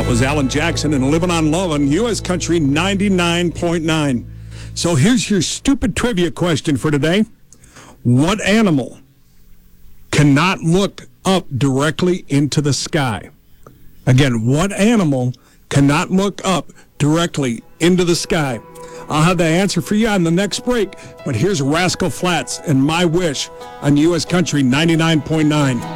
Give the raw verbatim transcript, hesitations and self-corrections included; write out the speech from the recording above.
That was Alan Jackson and Living on Love on U S Country ninety-nine point nine. So here's your stupid trivia question for today. What animal cannot look up directly into the sky? Again, what animal cannot look up directly into the sky? I'll have the answer for you on the next break, but here's Rascal Flatts and My Wish on U S Country ninety-nine point nine.